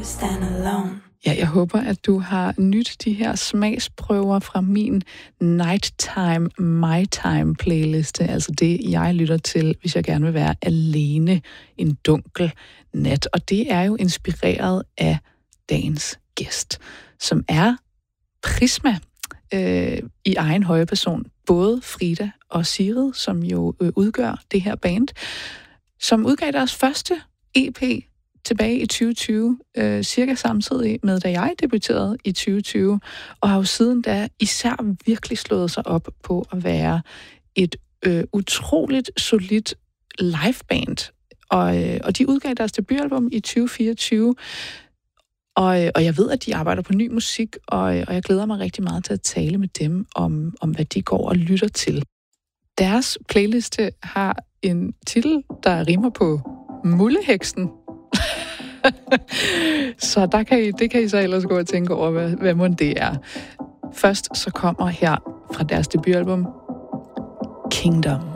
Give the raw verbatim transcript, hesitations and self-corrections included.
Stand alone. Ja, jeg håber, at du har nydt de her smagsprøver fra min Nighttime, My Time playliste. Altså det, jeg lytter til, hvis jeg gerne vil være alene en dunkel nat. Og det er jo inspireret af dagens gæst, som er Prisma øh, i egen høje person. Både Frida og Sigrid, som jo øh, udgør det her band, som udgav deres første E P tilbage i tyve tyve, øh, cirka samtidig med, da jeg debuterede i tyve tyve, og har jo siden da især virkelig slået sig op på at være et øh, utroligt solidt liveband. Og, øh, og de udgav deres debutalbum i tyve fireogtyve, og, øh, og jeg ved, at de arbejder på ny musik, og, øh, og jeg glæder mig rigtig meget til at tale med dem om, om, hvad de går og lytter til. Deres playliste har en titel, der rimer på Mulleheksen. Så der kan I, det kan I så ellers gå og tænke over, hvad, hvad mon det er. Først så kommer her fra deres debutalbum Kingdom.